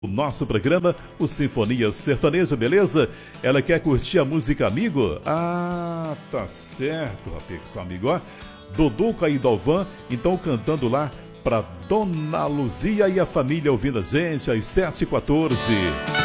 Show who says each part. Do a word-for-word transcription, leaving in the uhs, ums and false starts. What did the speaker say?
Speaker 1: O nosso programa, o Sinfonia Sertaneja, beleza? Ela quer curtir a música Amigo? Ah, tá certo, rapaz, amigo, ó. Duduca e Dalvan, então cantando lá pra Dona Luzia e a família ouvindo a gente às sete e quatorze.